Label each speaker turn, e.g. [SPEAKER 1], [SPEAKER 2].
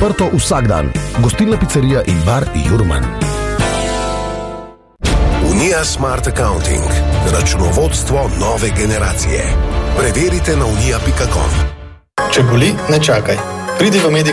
[SPEAKER 1] Odprto vsak dan. Gostilna picerija in bar Jurman.
[SPEAKER 2] Unija Smart Accounting. Računovodstvo nove generacije. Preverite na unija.com.
[SPEAKER 3] Če boli, ne čakaj. Pridi v Medico